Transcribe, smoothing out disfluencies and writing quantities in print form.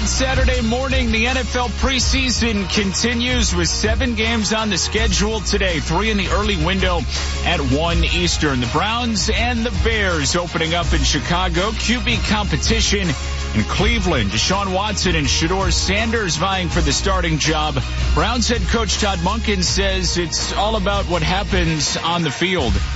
Good Saturday morning. The NFL preseason continues with 7 games on the schedule today. 3 in the early window at 1 Eastern. The Browns and the Bears opening up in Chicago. QB competition in Cleveland. Deshaun Watson and Shedeur Sanders vying for the starting job. Browns head coach Todd Monken says it's all about what happens on the field.